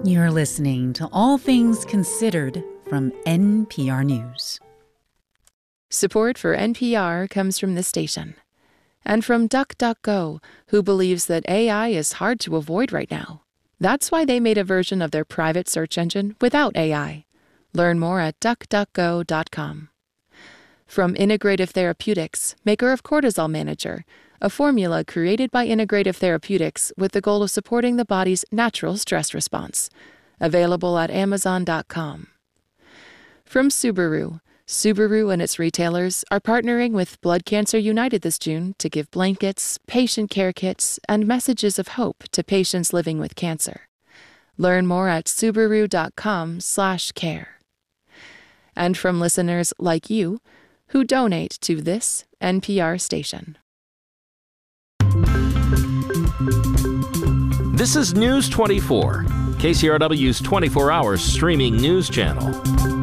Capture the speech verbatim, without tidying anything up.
You're listening to All Things Considered from N P R News. Support for N P R comes from this station and from DuckDuckGo, who believes that A I is hard to avoid right now. That's why they made a version of their private search engine without A I. Learn more at duck duck go dot com. From Integrative Therapeutics, maker of Cortisol Manager, a formula created by Integrative Therapeutics with the goal of supporting the body's natural stress response. Available at amazon dot com. From Subaru, Subaru and its retailers are partnering with Blood Cancer United this June to give blankets, patient care kits, and messages of hope to patients living with cancer. Learn more at subaru dot com slash care. And from listeners like you who donate to this N P R station. This is News twenty-four, K C R W's twenty-four hour streaming news channel.